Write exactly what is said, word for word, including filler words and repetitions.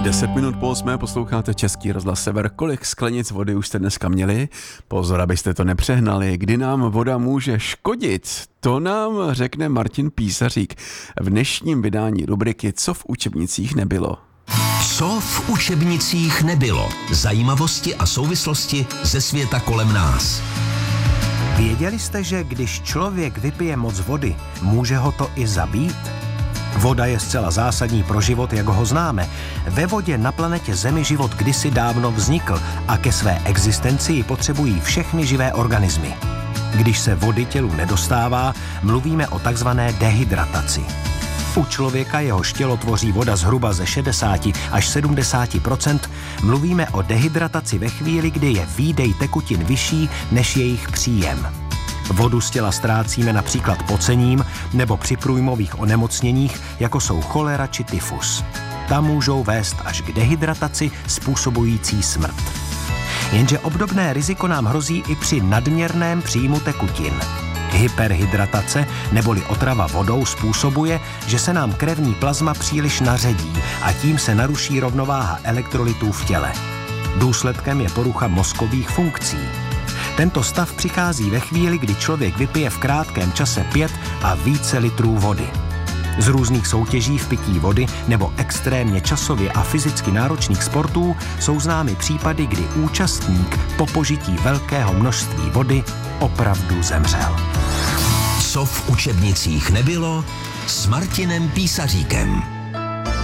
Deset minut po osmé posloucháte Český rozhlas Sever. Kolik sklenic vody už jste dneska měli? Pozor, abyste to nepřehnali. Kdy nám voda může škodit? To nám řekne Martin Písařík v dnešním vydání rubriky Co v učebnicích nebylo. Co v učebnicích nebylo? Zajímavosti a souvislosti ze světa kolem nás. Věděli jste, že když člověk vypije moc vody, může ho to i zabít? Voda je zcela zásadní pro život, jak ho známe. Ve vodě na planetě Zemi život kdysi dávno vznikl a ke své existenci ji potřebují všechny živé organismy. Když se vody tělu nedostává, mluvíme o takzvané dehydrataci. U člověka, jehož tělo tvoří voda zhruba ze šedesát až sedmdesát procent, mluvíme o dehydrataci ve chvíli, kdy je výdej tekutin vyšší než jejich příjem. Vodu z těla ztrácíme například pocením nebo při průjmových onemocněních, jako jsou cholera či tyfus. Ta můžou vést až k dehydrataci způsobující smrt. Jenže obdobné riziko nám hrozí i při nadměrném příjmu tekutin. Hyperhydratace neboli otrava vodou způsobuje, že se nám krevní plazma příliš naředí a tím se naruší rovnováha elektrolytů v těle. Důsledkem je porucha mozkových funkcí. Tento stav přichází ve chvíli, kdy člověk vypije v krátkém čase pět a více litrů vody. Z různých soutěží v pití vody nebo extrémně časově a fyzicky náročných sportů jsou známy případy, kdy účastník po požití velkého množství vody opravdu zemřel. Co v učebnicích nebylo s Martinem Písaříkem.